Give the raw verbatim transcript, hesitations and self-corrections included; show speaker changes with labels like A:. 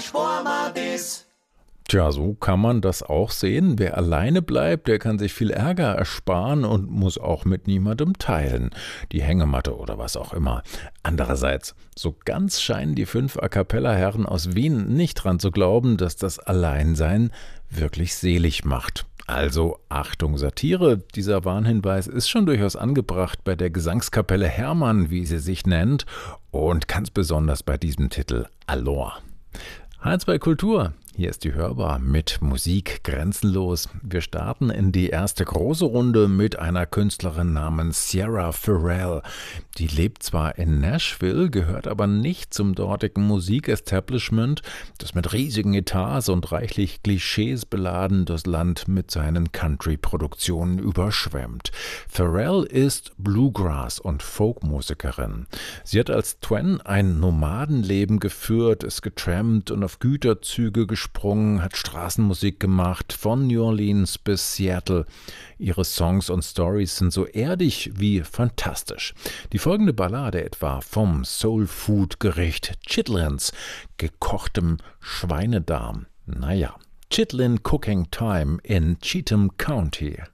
A: schwarmadis.
B: Tja, so kann man das auch sehen. Wer alleine bleibt, der kann sich viel Ärger ersparen und muss auch mit niemandem teilen. Die Hängematte oder was auch immer. Andererseits, so ganz scheinen die fünf A-Cappella-Herren aus Wien nicht dran zu glauben, dass das Alleinsein wirklich selig macht. Also Achtung Satire, dieser Warnhinweis ist schon durchaus angebracht bei der Gesangskapelle Hermann, wie sie sich nennt, und ganz besonders bei diesem Titel Allor. H zwei Kultur, hier ist die Hörbar mit Musik grenzenlos. Wir starten in die erste große Runde mit einer Künstlerin namens Sierra Farrell. Die lebt zwar in Nashville, gehört aber nicht zum dortigen Musikestablishment, das mit riesigen Etats und reichlich Klischees beladen das Land mit seinen Country-Produktionen überschwemmt. Farrell ist Bluegrass- und Folkmusikerin. Sie hat als Twen ein Nomadenleben geführt, ist getrampt und auf Güterzüge gesprungen, hat Straßenmusik gemacht, von New Orleans bis Seattle. Ihre Songs und Stories sind so erdig wie fantastisch. Die folgende Ballade etwa vom Soul-Food-Gericht Chitlins, gekochtem Schweinedarm. Naja, Chitlin Cooking Time in Cheatham County.